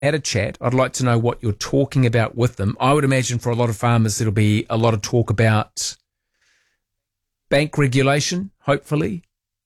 had a chat. I'd like to know what you're talking about with them. I would imagine for a lot of farmers, there'll be a lot of talk about bank regulation, hopefully.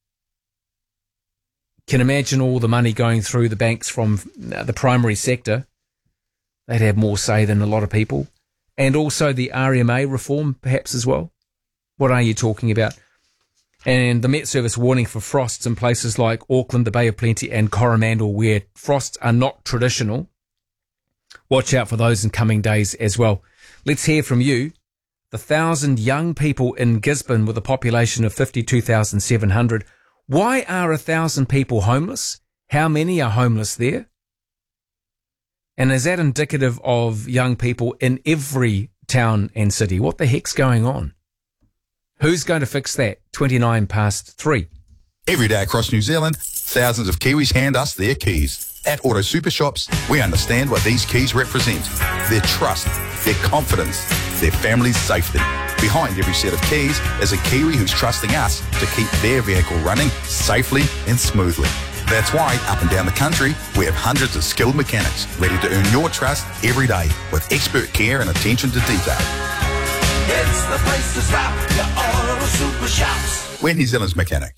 Can imagine all the money going through the banks from the primary sector. They'd have more say than a lot of people. And also the RMA reform, perhaps, as well. What are you talking about? And the Met Service warning for frosts in places like Auckland, the Bay of Plenty and Coromandel, where frosts are not traditional. Watch out for those in coming days as well. Let's hear from you. The 1,000 young people in Gisborne with a population of 52,700. Why are 1,000 people homeless? How many are homeless there? And is that indicative of young people in every town and city? What the heck's going on? Who's going to fix that? 3. Every day across New Zealand, thousands of Kiwis hand us their keys. At Auto Super Shops, we understand what these keys represent. Their trust, their confidence, their family's safety. Behind every set of keys is a Kiwi who's trusting us to keep their vehicle running safely and smoothly. That's why, up and down the country, we have hundreds of skilled mechanics ready to earn your trust every day with expert care and attention to detail. It's the place to stop, your Auto Super Shops. We're New Zealand's mechanic.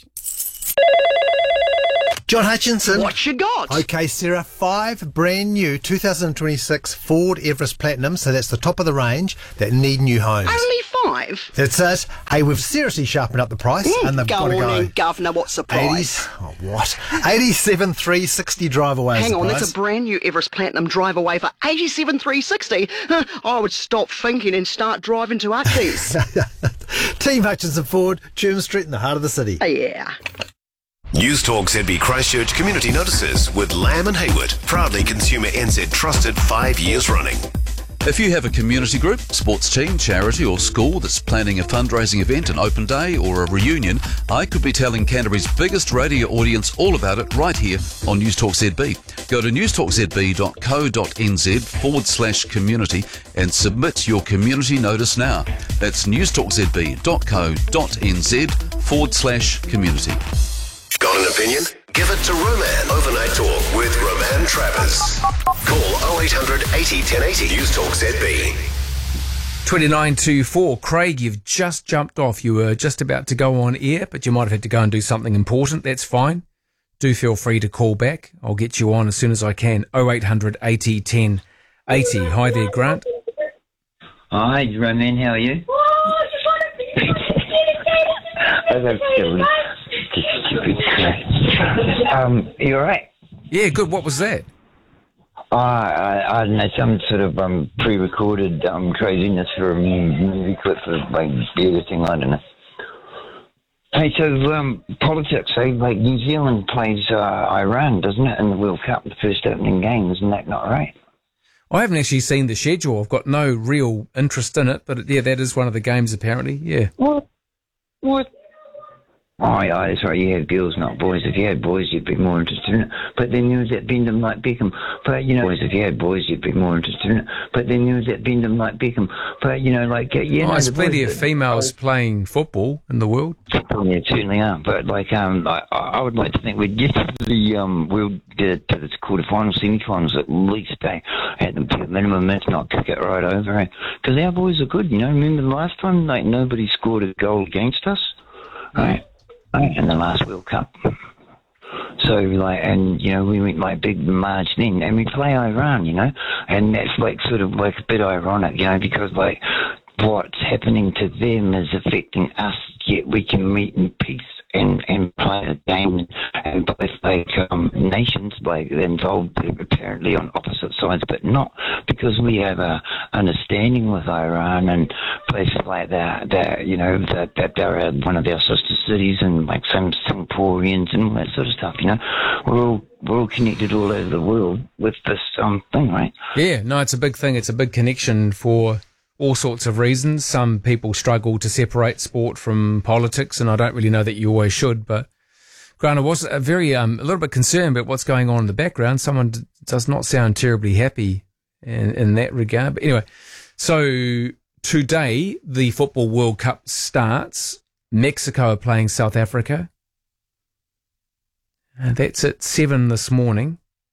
John Hutchinson. What you got? Okay, Sarah, 5 brand new 2026 Ford Everest Platinum, so that's the top of the range, that need new homes. Only 5? That's it. Hey, we've seriously sharpened up the price, and they've got to Go go. on in, Governor, what's the price? 80s, oh, what? 87,360 drive away. Hang on, that's a brand new Everest Platinum drive away for 87,360. I would stop thinking and start driving to Uxie's. Team Hutchinson Ford, Cherm Street in the heart of the city. Yeah. News Talk ZB Christchurch Community Notices with Lamb and Hayward, proudly Consumer NZ trusted 5 years running. If you have a community group, sports team, charity or school that's planning a fundraising event, an open day or a reunion, I could be telling Canterbury's biggest radio audience all about it right here on News Talk ZB. Go to newstalkzb.co.nz/community and submit your community notice now. That's newstalkzb.co.nz/community. Got an opinion? Give it to Roman. Overnight Talk with Roman Travers. Call 0800 80 1080. News Talk ZB. 2924. Craig, you've just jumped off. You were just about to go on air, but you might have had to go and do something important. That's fine. Do feel free to call back. I'll get you on as soon as I can. 0800 80 1080. Hi there, Grant. Hi, Roman. How are you? You all right? Yeah, good. What was that? I don't know, some sort of pre-recorded craziness for a movie clip for like editing. I don't know. Hey, so politics. Like New Zealand plays Iran, doesn't it, in the World Cup, the first opening game? Isn't that not right? I haven't actually seen the schedule. I've got no real interest in it, but yeah, that is one of the games apparently. Yeah. What? Oh, yeah, that's right. You had girls, not boys. If you had boys, you'd be more interested in it. But then there was that Bendham like Beckham. But, you know, boys, if you had boys, you'd be more interested in it. But then there was that Bendham like Beckham. But, you know, like, yeah. There's plenty of females playing football in the world. Yeah, certainly are. But, like, I would like to think we'd get to the world, get to the quarterfinals, semi-finals at least, at the minimum, let's not kick it right over, because our boys are good, you know. Remember the last time, like, nobody scored a goal against us, right? In the last World Cup. So, like, and, you know, we went like big march then, and we play Iran, you know, and that's like sort of like a bit ironic, you know, because like what's happening to them is affecting us, yet we can meet in peace and play a game, and both like nations like involved apparently on opposite sides, but not, because we have a understanding with Iran and places like that, you know, that they're one of our sister cities, and like some Singaporeans and all that sort of stuff, you know. We're all connected all over the world with this thing, right? Yeah, no, it's a big thing. It's a big connection for all sorts of reasons. Some people struggle to separate sport from politics, and I don't really know that you always should, but Grant, I was a little bit concerned about what's going on in the background. Someone does not sound terribly happy in that regard. But anyway, so today the Football World Cup starts. Mexico are playing South Africa. And that's at 7 this morning.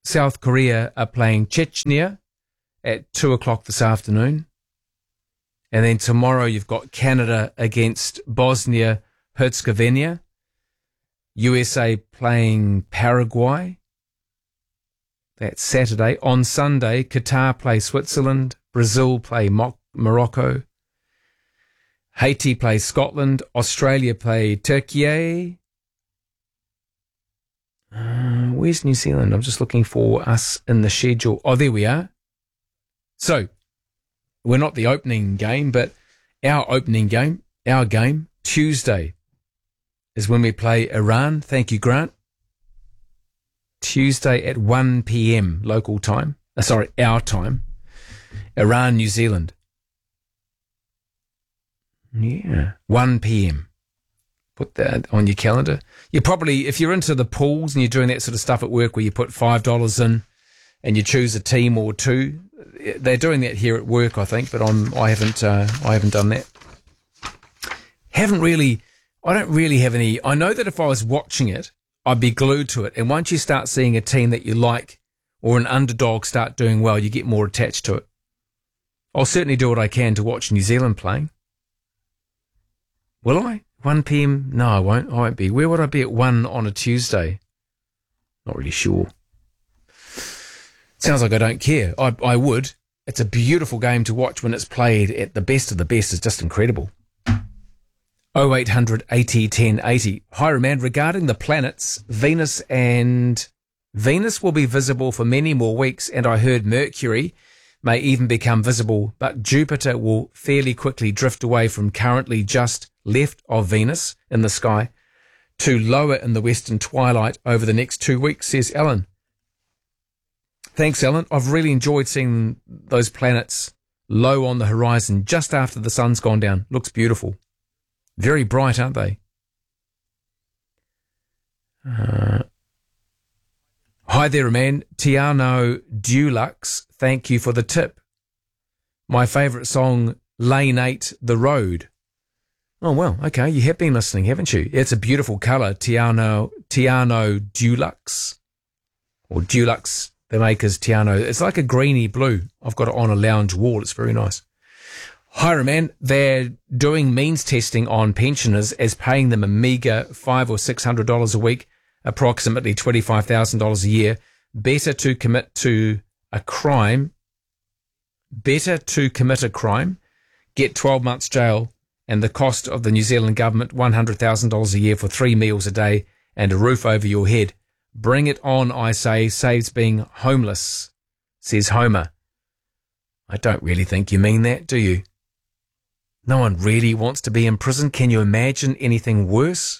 South Korea are playing Chechnya at 2 o'clock this afternoon. And then tomorrow you've got Canada against Bosnia-Herzegovina. USA playing Paraguay. That's Saturday. On Sunday, Qatar play Switzerland. Brazil play Morocco. Haiti plays Scotland. Australia play Turkey. Where's New Zealand? I'm just looking for us in the schedule. Oh, there we are. So, we're not the opening game, but our opening game, our game, Tuesday, is when we play Iran. Thank you, Grant. Tuesday at 1 p.m. local time. Our time. Iran, New Zealand. Yeah, 1 p.m. Put that on your calendar. You probably, if you're into the pools and you're doing that sort of stuff at work where you put $5 in and you choose a team or two, they're doing that here at work, I think, but I haven't done that. I don't really have any. I know that if I was watching it, I'd be glued to it. And once you start seeing a team that you like or an underdog start doing well, you get more attached to it. I'll certainly do what I can to watch New Zealand playing. Will I? 1 p.m? No, I won't. I won't be. Where would I be at 1 on a Tuesday? Not really sure. Sounds like I don't care. I would. It's a beautiful game to watch when it's played at the best of the best. It's just incredible. 0800 80 10 80. Hi, Roman. Regarding the planets, Venus will be visible for many more weeks, and I heard Mercury may even become visible, but Jupiter will fairly quickly drift away from currently just left of Venus in the sky to lower in the western twilight over the next 2 weeks, says Ellen. Thanks, Ellen. I've really enjoyed seeing those planets low on the horizon just after the sun's gone down. Looks beautiful. Very bright, aren't they? Hi there, man. Tiano Dulux, thank you for the tip. My favourite song, Lane 8, The Road. Oh, well, okay. You have been listening, haven't you? It's a beautiful colour, Tiano Dulux. Or Dulux, the maker's Tiano. It's like a greeny blue. I've got it on a lounge wall. It's very nice. Hi, man. They're doing means testing on pensioners as paying them a meagre $500 or $600 a week, approximately $25,000 a year. Better to commit a crime, get 12 months jail, and the cost of the New Zealand government $100,000 a year for 3 meals a day and a roof over your head. Bring it on, I say, saves being homeless, says Homer. I don't really think you mean that, do you? No one really wants to be in prison. Can you imagine anything worse?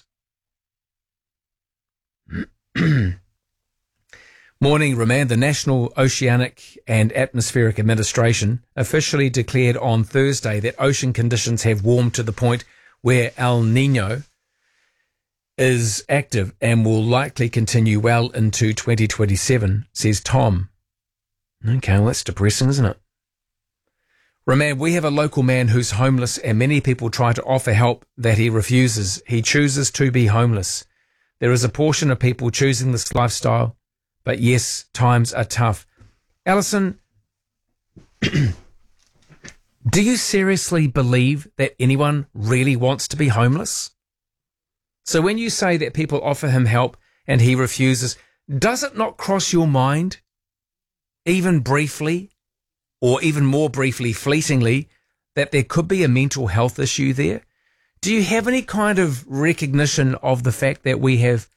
Morning, Roman. The National Oceanic and Atmospheric Administration officially declared on Thursday that ocean conditions have warmed to the point where El Niño is active and will likely continue well into 2027, says Tom. Okay, well, that's depressing, isn't it? Roman, we have a local man who's homeless and many people try to offer help that he refuses. He chooses to be homeless. There is a portion of people choosing this lifestyle, but yes, times are tough. Alison, do you seriously believe that anyone really wants to be homeless? So when you say that people offer him help and he refuses, does it not cross your mind, even briefly, or even more briefly, fleetingly, that there could be a mental health issue there? Do you have any kind of recognition of the fact that we have,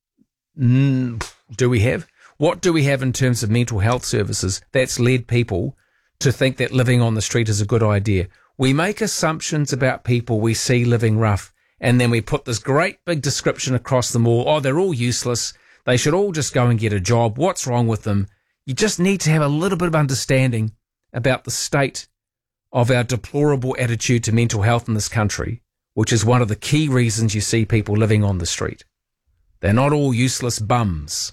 what do we have in terms of mental health services that's led people to think that living on the street is a good idea? We make assumptions about people we see living rough, and then we put this great big description across them all. Oh, they're all useless. They should all just go and get a job. What's wrong with them? You just need to have a little bit of understanding about the state of our deplorable attitude to mental health in this country, which is one of the key reasons you see people living on the street. They're not all useless bums.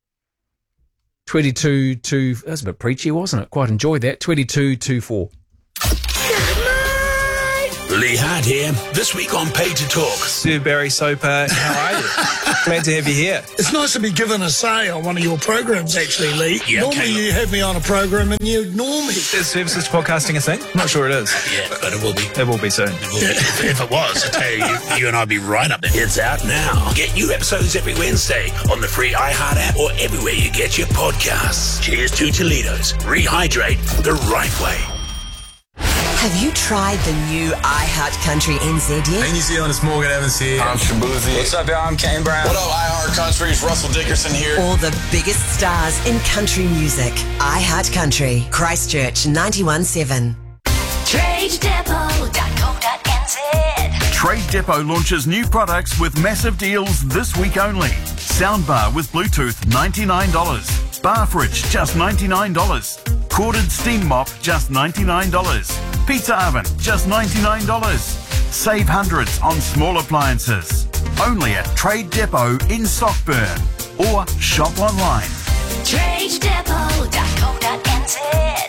22-2, that was a bit preachy, wasn't it? Quite enjoyed that. 22-2-4. Lee Hart here. This week on Pay to Talk. Sir Barry Soper, how are you? Glad to have you here. It's nice to be given a say on one of your programs, actually, Lee. Yeah, Normally you have me on a program and you ignore me. Is services podcasting a thing? I'm not sure it is. Yeah, but it will be. It will be soon. If it was, I tell you, you and I'd be right up there. It's out now. Get new episodes every Wednesday on the free iHeart app or everywhere you get your podcasts. Cheers to Toledo's. Rehydrate the right way. Have you tried the new iHeart Country NZ yet? Hey New Zealand, it's Morgan Evans here. I'm Shabuzi. What's up, y'all? I'm Kane Brown. What up, iHeart Country? It's Russell Dickerson here. All the biggest stars in country music. iHeart Country, Christchurch 91.7. TradeDepot.co.nz. Trade Depot launches new products with massive deals this week only. Soundbar with Bluetooth, $99. Bar fridge, just $99. Corded steam mop, just $99. Pizza oven, just $99. Save hundreds on small appliances. Only at Trade Depot in Stockburn. Or shop online. TradeDepot.co.nz.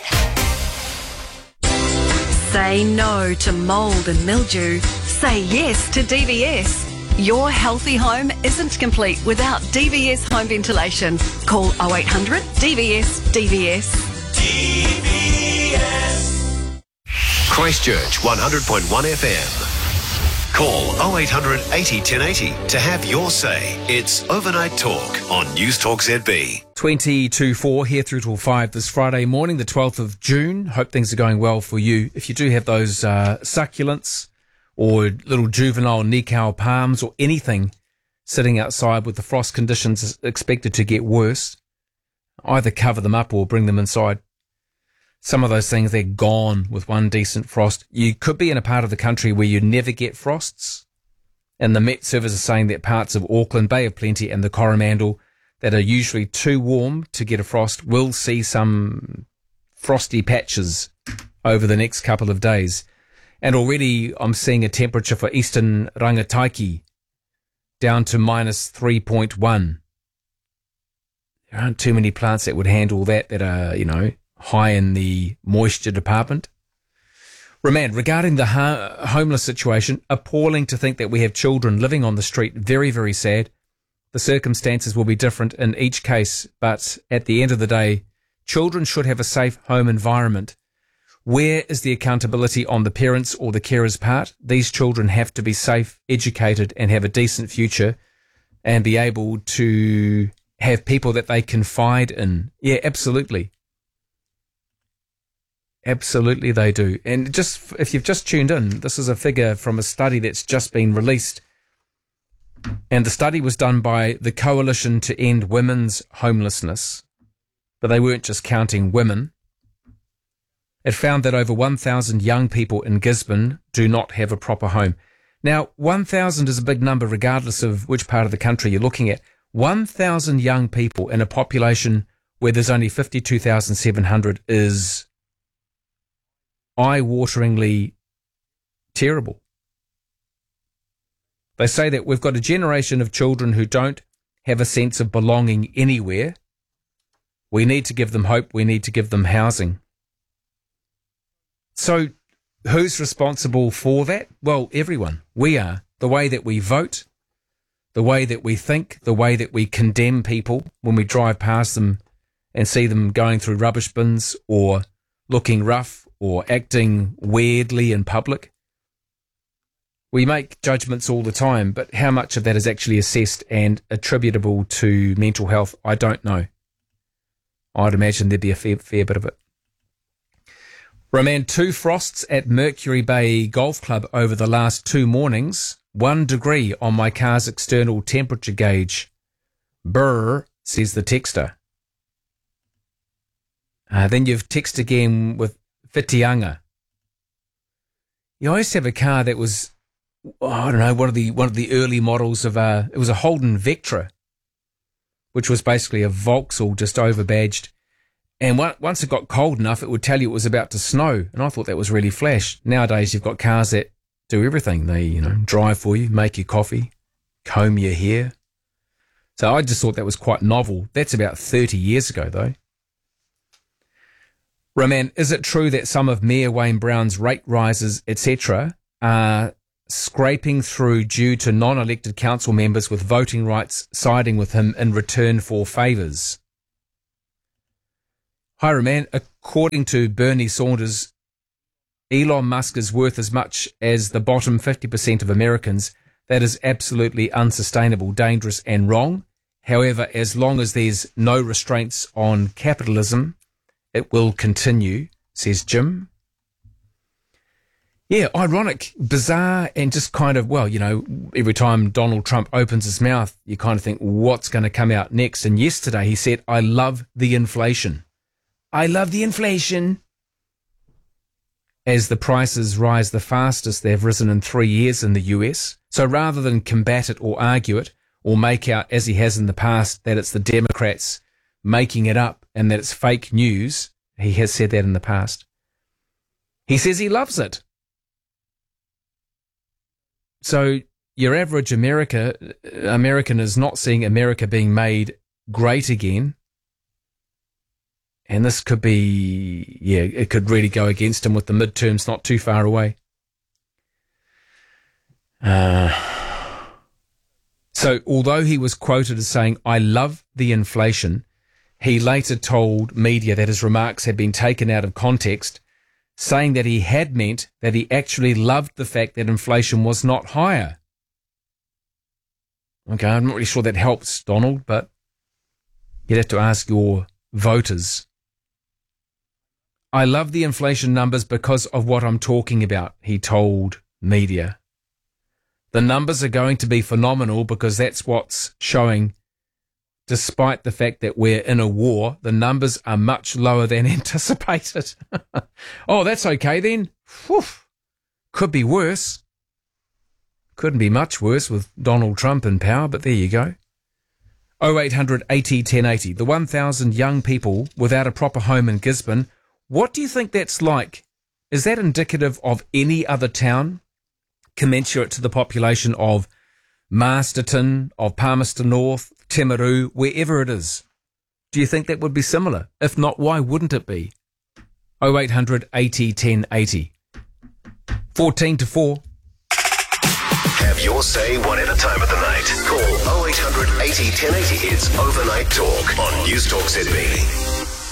Say no to mould and mildew. Say yes to DVS. Your healthy home isn't complete without DVS home ventilation. Call 0800 DVS DVS. DVS. Christchurch 100.1 FM. Call 0800 80 1080 to have your say. It's Overnight Talk on News Talk ZB. 20-4 here through till 5 this Friday morning, the 12th of June. Hope things are going well for you. If you do have those succulents or little juvenile Nikau palms or anything sitting outside with the frost conditions expected to get worse, either cover them up or bring them inside. Some of those things, they're gone with one decent frost. You could be in a part of the country where you never get frosts. And the Met Service are saying that parts of Auckland, Bay of Plenty and the Coromandel that are usually too warm to get a frost will see some frosty patches over the next couple of days. And already I'm seeing a temperature for eastern Rangataiki down to minus 3.1. There aren't too many plants that would handle that are, high in the moisture department. Remand, regarding the homeless situation, appalling to think that we have children living on the street. Very, very sad. The circumstances will be different in each case, but at the end of the day, children should have a safe home environment. Where is the accountability on the parents or the carers' part? These children have to be safe, educated, and have a decent future and be able to have people that they confide in. Yeah, absolutely. Absolutely they do. And just if you've just tuned in, this is a figure from a study that's just been released. And the study was done by the Coalition to End Women's Homelessness. But they weren't just counting women. It found that over 1,000 young people in Gisborne do not have a proper home. Now, 1,000 is a big number regardless of which part of the country you're looking at. 1,000 young people in a population where there's only 52,700 is eye-wateringly terrible. They say that we've got a generation of children who don't have a sense of belonging anywhere. We need to give them hope. We need to give them housing. So who's responsible for that? Well, everyone. We are. The way that we vote, the way that we think, the way that we condemn people when we drive past them and see them going through rubbish bins or looking rough or acting weirdly in public. We make judgments all the time, but how much of that is actually assessed and attributable to mental health, I don't know. I'd imagine there'd be a fair bit of it. Roman, 2 frosts at Mercury Bay Golf Club over the last 2 mornings. 1 degree on my car's external temperature gauge. Brr, says the texter. Then you've texted again with Whitianga. You always have a car that was, I don't know, one of the early models of it was a Holden Vectra, which was basically a Vauxhall just over-badged. And once it got cold enough, it would tell you it was about to snow. And I thought that was really flash. Nowadays, you've got cars that do everything. They, drive for you, make you coffee, comb your hair. So I just thought that was quite novel. That's about 30 years ago, though. Roman, is it true that some of Mayor Wayne Brown's rate rises, etc., are scraping through due to non-elected council members with voting rights siding with him in return for favours. Hiram, according to Bernie Sanders, Elon Musk is worth as much as the bottom 50% of Americans. That is absolutely unsustainable, dangerous and wrong. However, as long as there's no restraints on capitalism, it will continue, says Jim. Yeah, ironic, bizarre, and just kind of, well, you know, every time Donald Trump opens his mouth, you kind of think, what's going to come out next? And yesterday he said, I love the inflation. I love the inflation. As the prices rise the fastest they've risen in 3 years in the US. So rather than combat it or argue it, or make out, as he has in the past, that it's the Democrats making it up and that it's fake news, he has said that in the past. He says he loves it. So your average American is not seeing America being made great again. And this could be, yeah, it could really go against him with the midterms not too far away. So although he was quoted as saying, I love the inflation, he later told media that his remarks had been taken out of context, saying that he had meant that he actually loved the fact that inflation was not higher. Okay, I'm not really sure that helps, Donald, but you'd have to ask your voters. I love the inflation numbers because of what I'm talking about, he told media. The numbers are going to be phenomenal because that's what's showing. Despite the fact that we're in a war, the numbers are much lower than anticipated. Oh, that's okay then. Whew. Could be worse. Couldn't be much worse with Donald Trump in power, but there you go. 0800 80 1080. The 1,000 young people without a proper home in Gisborne. What do you think that's like? Is that indicative of any other town commensurate to the population of Masterton, of Palmerston North, Timaru, wherever it is? Do you think that would be similar? If not, why wouldn't it be? 0800 80 1080. 14 to 4. Have your say whatever time of the night. Call 0800 80 1080. It's Overnight Talk on News Talk ZB.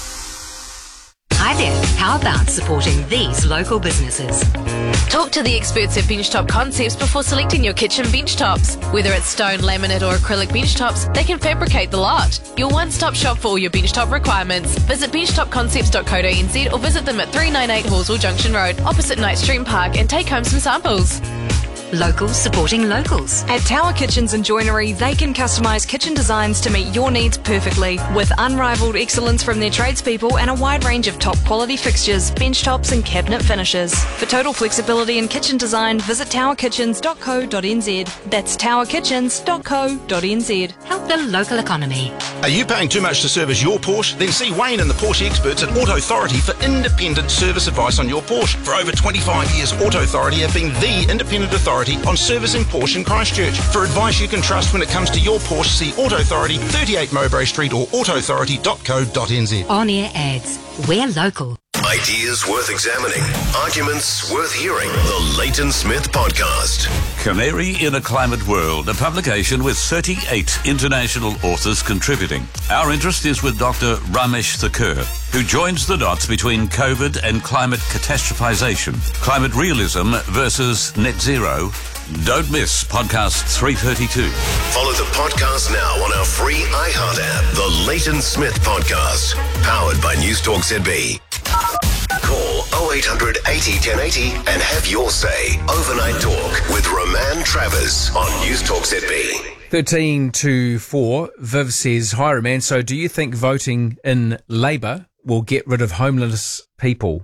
Hi there, how about supporting these local businesses? Talk to the experts at Benchtop Concepts before selecting your kitchen bench tops. Whether it's stone, laminate or acrylic bench tops, they can fabricate the lot. Your one-stop shop for all your bench top requirements. Visit benchtopconcepts.co.nz or visit them at 398 Horswell Junction Road, opposite Knight Stream Park, and take home some samples. Locals supporting locals. At Tower Kitchens and Joinery, they can customise kitchen designs to meet your needs perfectly. With unrivaled excellence from their tradespeople and a wide range of top quality fixtures, bench tops and cabinet finishes. For total flexibility in kitchen design, visit towerkitchens.co.nz. That's towerkitchens.co.nz. Help the local economy. Are you paying too much to service your Porsche? Then see Wayne and the Porsche experts at Auto Authority for independent service advice on your Porsche. For over 25 years, Auto Authority have been the independent authority on servicing Porsche in Christchurch. For advice you can trust when it comes to your Porsche, see Auto Authority, 38 Mowbray Street or autoauthority.co.nz. On-air ads. We're local. Ideas worth examining. Arguments worth hearing. The Leighton Smith Podcast. Canary in a Climate World, a publication with 38 international authors contributing. Our interest is with Dr. Ramesh Thakur, who joins the dots between COVID and climate catastrophization, climate realism versus net zero. Don't miss podcast 332. Follow the podcast now on our free iHeart app. The Leighton Smith Podcast, powered by News Talk ZB. Call 0800 80 1080 and have your say. Overnight Talk with Roman Travers on News Talk ZB. 13 to 4. Viv says, hi Roman, so do you think voting in Labour will get rid of homeless people?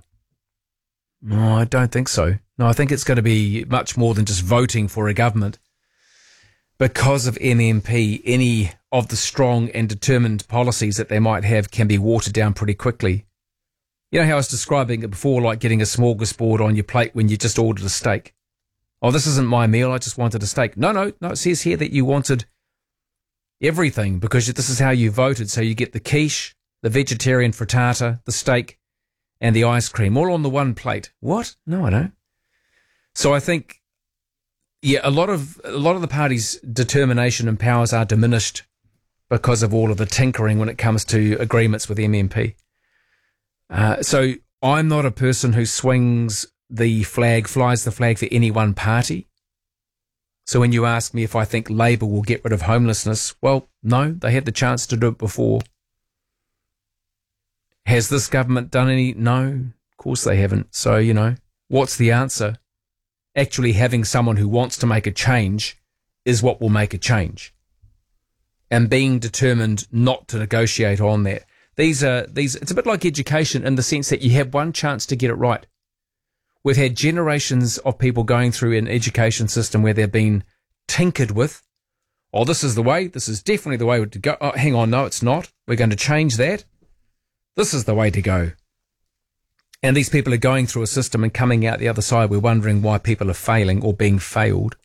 No, I don't think so. No, I think it's going to be much more than just voting for a government. Because of MMP, any of the strong and determined policies that they might have can be watered down pretty quickly. You know how I was describing it before, like getting a smorgasbord on your plate when you just ordered a steak. Oh, this isn't my meal, I just wanted a steak. No, it says here that you wanted everything because this is how you voted. So you get the quiche, the vegetarian frittata, the steak, and the ice cream, all on the one plate. What? No, I don't. So I think, a lot of the party's determination and powers are diminished because of all of the tinkering when it comes to agreements with MMP. So I'm not a person who flies the flag for any one party. So when you ask me if I think Labour will get rid of homelessness, well, no, they had the chance to do it before. Has this government done any? No, of course they haven't. So, what's the answer? Actually having someone who wants to make a change is what will make a change. And being determined not to negotiate on that. It's a bit like education in the sense that you have one chance to get it right. We've had generations of people going through an education system where they've been tinkered with. Oh, this is the way. This is definitely the way to go. Oh, hang on. No, it's not. We're going to change that. This is the way to go. And these people are going through a system and coming out the other side. We're wondering why people are failing or being failed.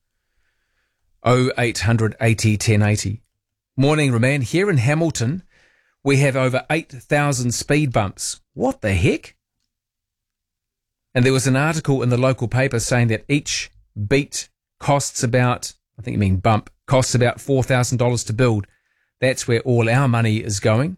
0800 80 1080. Morning, Roman. Here in Hamilton, we have over 8,000 speed bumps. What the heck? And there was an article in the local paper saying that each beat costs about, I think you mean bump, costs about $4,000 to build. That's where all our money is going.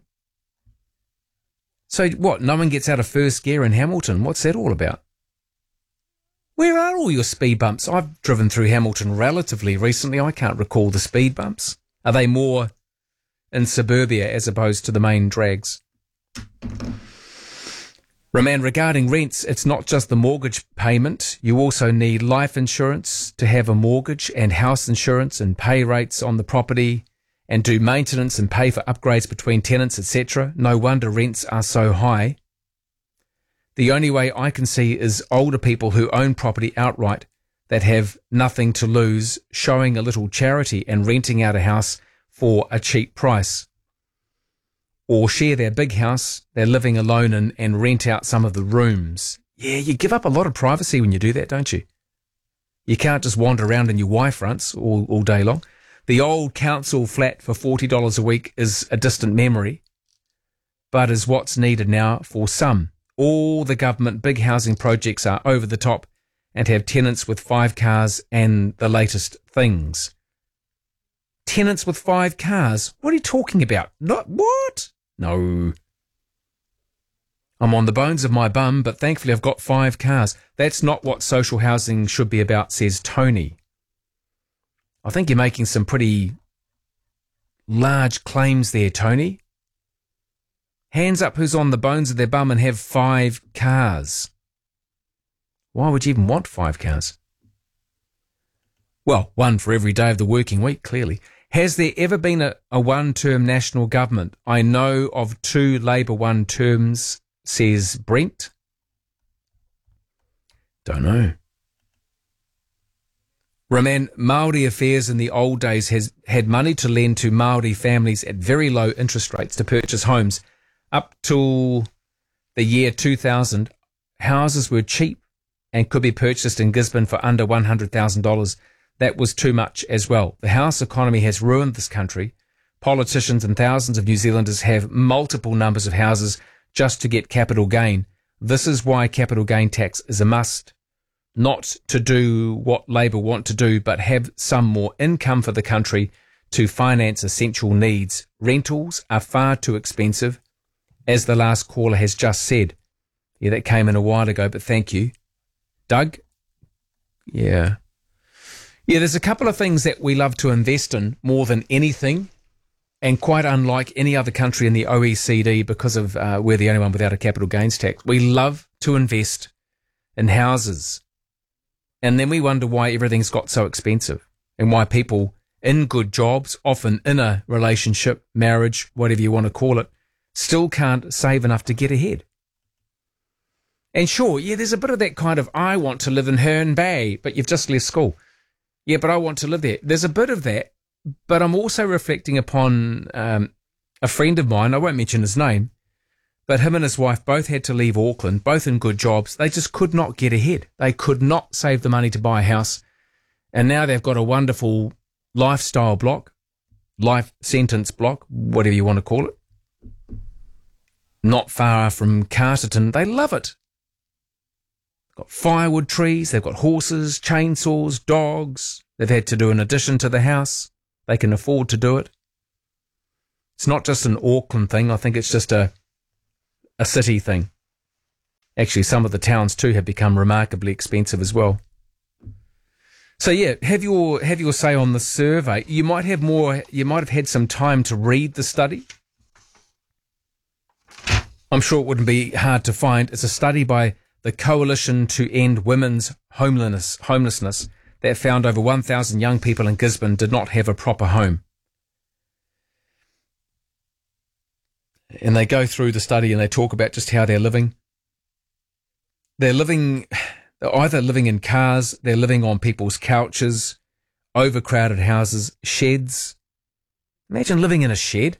So what, no one gets out of first gear in Hamilton? What's that all about? Where are all your speed bumps? I've driven through Hamilton relatively recently. I can't recall the speed bumps. Are they more in suburbia as opposed to the main drags? Roman, regarding rents, it's not just the mortgage payment. You also need life insurance to have a mortgage and house insurance and pay rates on the property and do maintenance and pay for upgrades between tenants, etc. No wonder rents are so high. The only way I can see is older people who own property outright that have nothing to lose showing a little charity and renting out a house for a cheap price. Or share their big house they're living alone in and rent out some of the rooms. Yeah, you give up a lot of privacy when you do that, don't you? You can't just wander around in your Y-fronts all day long. The old council flat for $40 a week is a distant memory, but is what's needed now for some. All the government big housing projects are over the top and have tenants with 5 cars and the latest things. Tenants with 5 cars? What are you talking about? Not what? No. I'm on the bones of my bum, but thankfully I've got 5 cars. That's not what social housing should be about, says Tony. I think you're making some pretty large claims there, Tony. Hands up who's on the bones of their bum and have 5 cars. Why would you even want 5 cars? Well, 1 for every day of the working week, clearly. Has there ever been a one-term national government? I know of 2 Labour one terms, says Brent. Don't know. Roman, Māori Affairs in the old days has had money to lend to Māori families at very low interest rates to purchase homes. Up till the year 2000, houses were cheap and could be purchased in Gisborne for under $100,000. That was too much as well. The house economy has ruined this country. Politicians and thousands of New Zealanders have multiple numbers of houses just to get capital gain. This is why capital gain tax is a must. Not to do what Labour want to do, but have some more income for the country to finance essential needs. Rentals are far too expensive, as the last caller has just said. Yeah, that came in a while ago, but thank you. Doug? Yeah, there's a couple of things that we love to invest in more than anything, and quite unlike any other country in the OECD because of we're the only one without a capital gains tax. We love to invest in houses. And then we wonder why everything's got so expensive and why people in good jobs, often in a relationship, marriage, whatever you want to call it, still can't save enough to get ahead. And sure, there's a bit of that kind of, I want to live in Herne Bay, but you've just left school. Yeah, but I want to live there. There's a bit of that, but I'm also reflecting upon a friend of mine, I won't mention his name, but him and his wife both had to leave Auckland, both in good jobs. They just could not get ahead. They could not save the money to buy a house. And now they've got a wonderful lifestyle block, life sentence block, whatever you want to call it, not far from Carterton. They love it. got firewood trees, they've got horses, chainsaws, dogs. They've had to do an addition to the house. They can afford to do it. It's not just an Auckland thing. I think it's just a city thing. Actually, some of the towns too have become remarkably expensive as well. So yeah, have your say on the survey. You might have had some time to read the study. I'm sure it wouldn't be hard to find. It's a study by the Coalition to End Women's Homelessness that found over 1,000 young people in Gisborne did not have a proper home. And they go through the study and they talk about just how they're living. They're either living in cars, they're living on people's couches, overcrowded houses, sheds. Imagine living in a shed.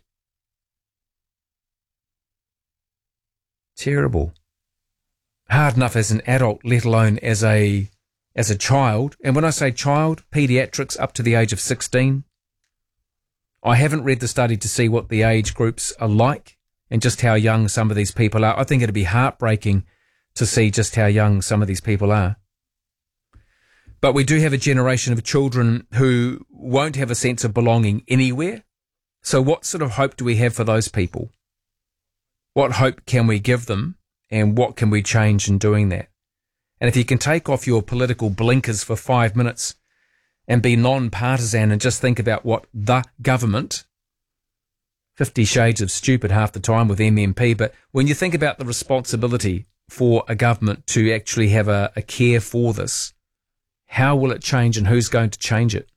Terrible. Hard enough as an adult, let alone as a child. And when I say child, paediatrics up to the age of 16. I haven't read the study to see what the age groups are like and just how young some of these people are. I think it'd be heartbreaking to see just how young some of these people are. But we do have a generation of children who won't have a sense of belonging anywhere. So what sort of hope do we have for those people? What hope can we give them, and what can we change in doing that? And if you can take off your political blinkers for 5 minutes and be non-partisan and just think about what the government, 50 shades of stupid half the time with MMP, but when you think about the responsibility for a government to actually have a care for this, how will it change and who's going to change it?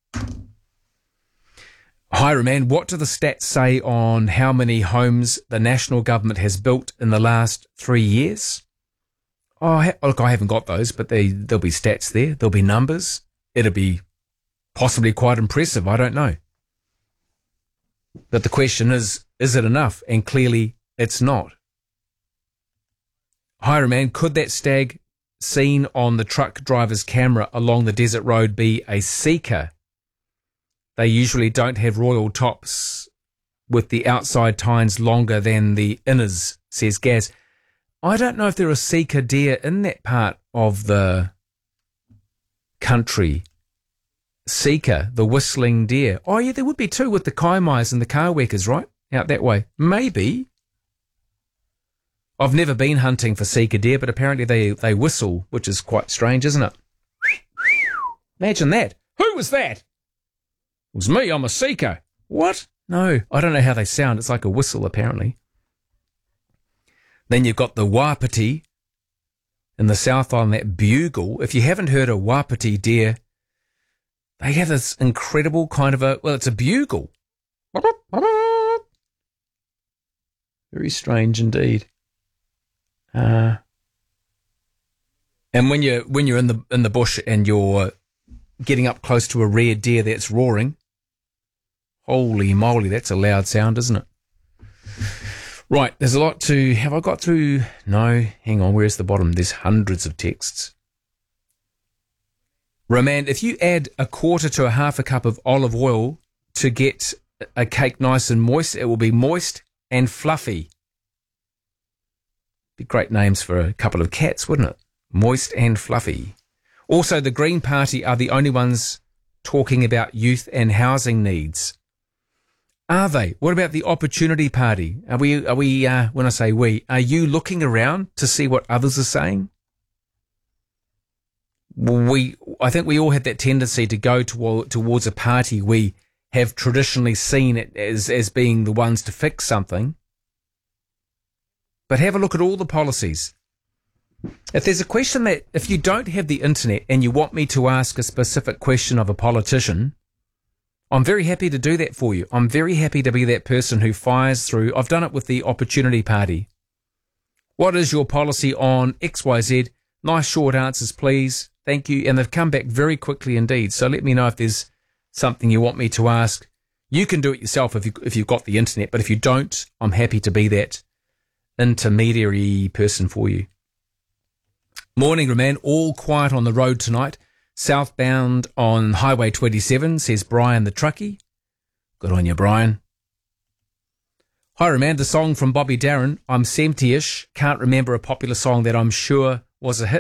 Hi, Roman, what do the stats say on how many homes the national government has built in the last 3 years? Look, I haven't got those, but there'll be stats there. There'll be numbers. It'll be possibly quite impressive. I don't know. But the question is it enough? And clearly it's not. Hi, Roman, could that stag seen on the truck driver's camera along the desert road be a seeker? They usually don't have royal tops with the outside tines longer than the inners, says Gaz. I don't know if there are seeker deer in that part of the country. Seeker, the whistling deer. Oh, yeah, there would be too with the kaimais and the kawekas, right? Out that way. Maybe. I've never been hunting for seeker deer, but apparently they whistle, which is quite strange, isn't it? Imagine that. Who was that? It was me, I'm a seeker. What? No, I don't know how they sound. It's like a whistle, apparently. Then you've got the wapiti in the South Island, that bugle. If you haven't heard a wapiti deer, they have this incredible kind of it's a bugle. Very strange indeed. And when you're in the bush and you're getting up close to a rare deer that's roaring, holy moly, that's a loud sound, isn't it? Right, there's a lot to... Have I got through? No, hang on, where's the bottom? There's hundreds of texts. Roman, if you add a quarter to a half a cup of olive oil to get a cake nice and moist, it will be moist and fluffy. Be great names for a couple of cats, wouldn't it? Moist and fluffy. Also, the Green Party are the only ones talking about youth and housing needs. Are they? What about the Opportunity Party? Are we, when I say we, are you looking around to see what others are saying? I think we all have that tendency to go towards a party we have traditionally seen it as being the ones to fix something. But have a look at all the policies. If there's a question that, if you don't have the internet and you want me to ask a specific question of a politician, I'm very happy to do that for you. I'm very happy to be that person who fires through. I've done it with the Opportunity Party. What is your policy on XYZ? Nice short answers, please. Thank you. And they've come back very quickly indeed. So let me know if there's something you want me to ask. You can do it yourself if you've got the internet, but if you don't, I'm happy to be that intermediary person for you. Morning, Roman. All quiet on the road tonight. Southbound on Highway 27, says Brian the truckie. Good on you, Brian. Hi, Roman. The song from Bobby Darin, I'm 70-ish. Can't remember a popular song that I'm sure was a hit.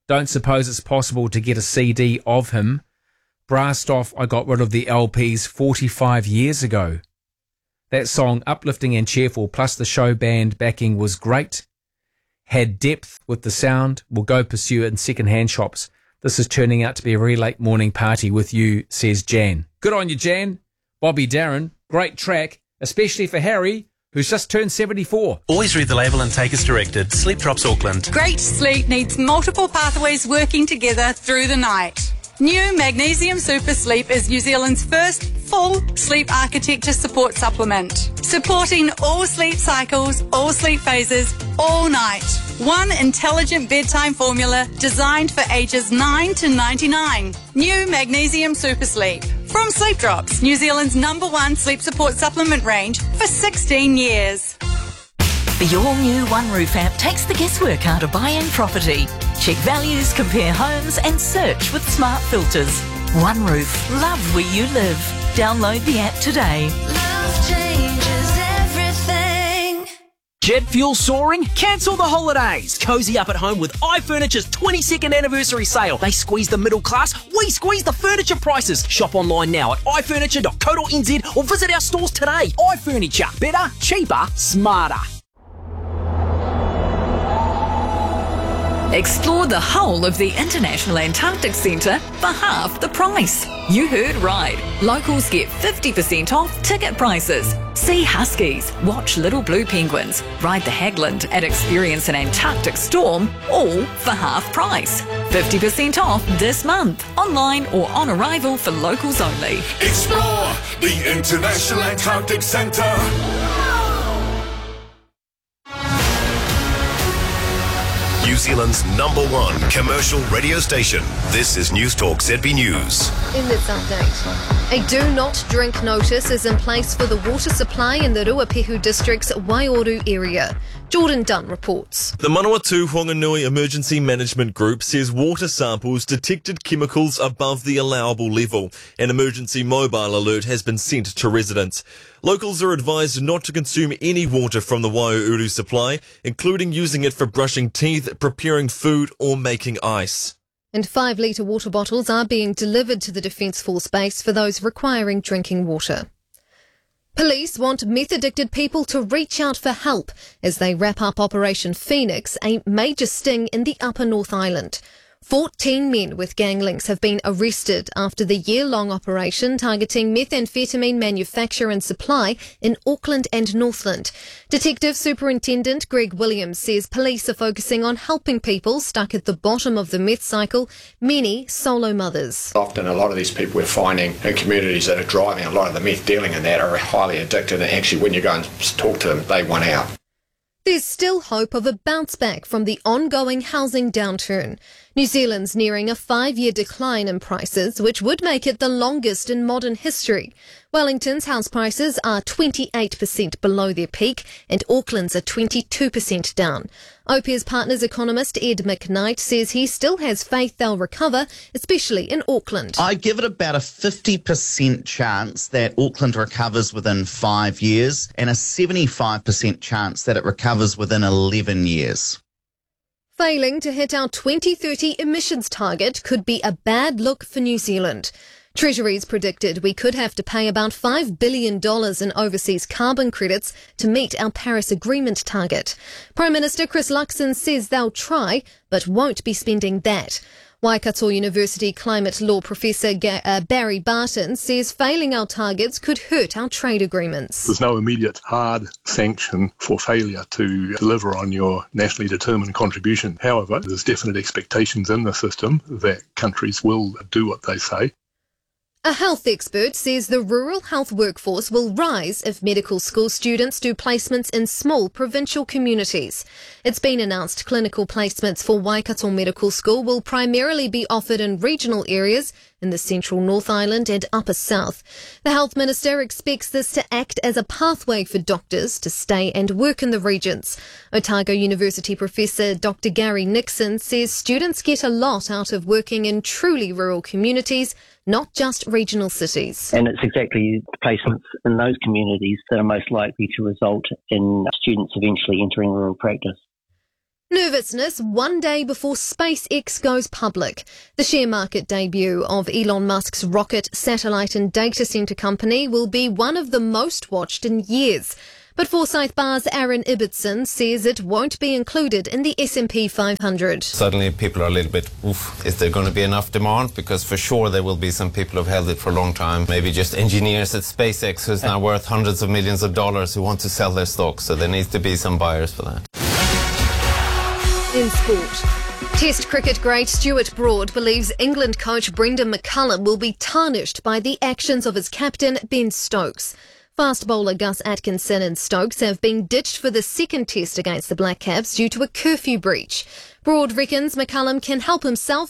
Don't suppose it's possible to get a CD of him. Brassed off, I got rid of the LPs 45 years ago. That song, uplifting and cheerful, plus the show band backing was great. Had depth with the sound. We'll go pursue it in second-hand shops. This is turning out to be a really late morning party with you, says Jan. Good on you, Jan. Bobby Darren, great track, especially for Harry, who's just turned 74. Always read the label and take as directed. Sleep Drops Auckland. Great sleep needs multiple pathways working together through the night. New Magnesium Super Sleep is New Zealand's first full sleep architecture support supplement, supporting all sleep cycles, all sleep phases, all night. One intelligent bedtime formula designed for ages 9 to 99. New Magnesium Super Sleep. From Sleep Drops, New Zealand's #1 sleep support supplement range for 16 years. The all-new OneRoof app takes the guesswork out of buying property. Check values, compare homes and search with smart filters. OneRoof, love where you live. Download the app today. Love changes everything. Jet fuel soaring? Cancel the holidays. Cozy up at home with iFurniture's 22nd anniversary sale. They squeeze the middle class, we squeeze the furniture prices. Shop online now at ifurniture.co.nz or visit our stores today. iFurniture. Better, cheaper, smarter. Explore the whole of the International Antarctic Centre for half the price. You heard right. Locals get 50% off ticket prices. See huskies, watch little blue penguins, ride the Hagland and experience an Antarctic storm, all for half price. 50% off this month, online or on arrival for locals only. Explore the International Antarctic Centre. New Zealand's #1 commercial radio station. This is News Talk ZB News. In this update, a do not drink notice is in place for the water supply in the Ruapehu District's Waioru area. Jordan Dunn reports. The Manawatu Whanganui Emergency Management Group says water samples detected chemicals above the allowable level. An emergency mobile alert has been sent to residents. Locals are advised not to consume any water from the Waioru supply, including using it for brushing teeth, preparing food or making ice. And 5-litre water bottles are being delivered to the Defence Force base for those requiring drinking water. Police want meth-addicted people to reach out for help as they wrap up Operation Phoenix, a major sting in the Upper North Island. 14 men with gang links have been arrested after the year-long operation targeting methamphetamine manufacture and supply in Auckland and Northland. Detective Superintendent Greg Williams says police are focusing on helping people stuck at the bottom of the meth cycle, many solo mothers. Often a lot of these people we're finding in communities that are driving a lot of the meth dealing and that are highly addicted, and actually when you go and talk to them, they want out. There's still hope of a bounce back from the ongoing housing downturn. New Zealand's nearing a 5-year decline in prices, which would make it the longest in modern history. Wellington's house prices are 28% below their peak, and Auckland's are 22% down. Opia's Partners economist Ed McKnight says he still has faith they'll recover, especially in Auckland. I give it about a 50% chance that Auckland recovers within 5 years and a 75% chance that it recovers within 11 years. Failing to hit our 2030 emissions target could be a bad look for New Zealand. Treasury's predicted we could have to pay about $5 billion in overseas carbon credits to meet our Paris Agreement target. Prime Minister Chris Luxon says they'll try, but won't be spending that. Waikato University climate law professor Barry Barton says failing our targets could hurt our trade agreements. There's no immediate hard sanction for failure to deliver on your nationally determined contribution. However, there's definite expectations in the system that countries will do what they say. A health expert says the rural health workforce will rise if medical school students do placements in small provincial communities. It's been announced clinical placements for Waikato Medical School will primarily be offered in regional areas in the central North Island and Upper South. The health minister expects this to act as a pathway for doctors to stay and work in the regions. Otago University professor Dr. Gary Nixon says students get a lot out of working in truly rural communities, not just regional cities. And it's exactly the placements in those communities that are most likely to result in students eventually entering rural practice. Nervousness one day before SpaceX goes public. The share market debut of Elon Musk's rocket, satellite and data centre company will be one of the most watched in years. But Forsyth Barr's Aaron Ibbotson says it won't be included in the S&P 500. Suddenly people are a little bit, is there going to be enough demand? Because for sure there will be some people who've held it for a long time. Maybe just engineers at SpaceX who's now worth hundreds of millions of dollars who want to sell their stocks. So there needs to be some buyers for that. In sport, Test cricket great Stuart Broad believes England coach Brendan McCullum will be tarnished by the actions of his captain Ben Stokes. Fast bowler Gus Atkinson and Stokes have been ditched for the second test against the Black Caps due to a curfew breach. Broad reckons McCullum can help himself